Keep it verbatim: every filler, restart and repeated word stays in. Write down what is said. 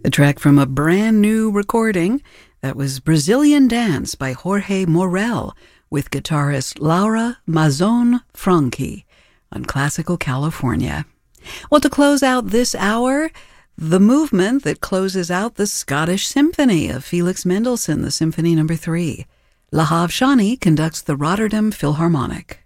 A track from a brand new recording. That was Brazilian Dance by Jorge Morel with guitarist Laura Mazon Franchi on Classical California. Well, to close out this hour, the movement that closes out the Scottish Symphony of Felix Mendelssohn, the Symphony Number Three. Lahav Shani conducts the Rotterdam Philharmonic.